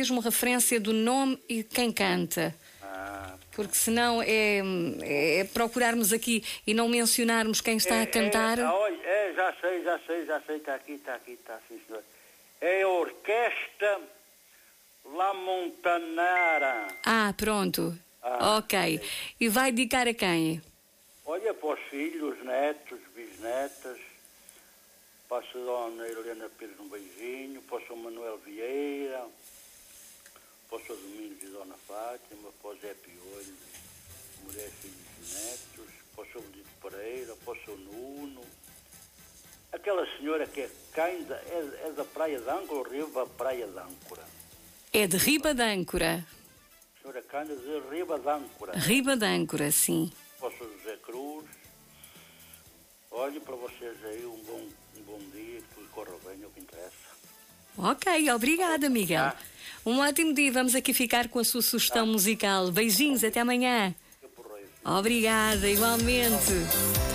mesmo referência do nome e quem canta. Porque senão é procurarmos aqui e não mencionarmos quem está a cantar. Já sei, está aqui, sim, senhor. É a Orquestra La Montanara. Pronto. Ok. E vai dedicar a quem? Olha, para os filhos, netos, bisnetas, para a Dona Helena Pires um beijinho, para o Sr. Manuel Vieira, para o Sr. Domingos e Dona Fátima, para o Zé Piolho, mulher, filhos e netos, para o Sr. Benedito Pereira, para o Sr. Nuno, aquela senhora que é da Praia de Âncora ou Riba Praia de Âncora? É de Riba de Âncora. A senhora Cândia de Riba de Âncora. Riba de Âncora, sim. Para o Sr. José Cruz. Olhe para vocês aí um bom dia, que tudo corra bem, é o que interessa. Ok, obrigada, Miguel. Um ótimo dia. Vamos aqui ficar com a sua sugestão musical. Beijinhos, até amanhã. Obrigada, igualmente.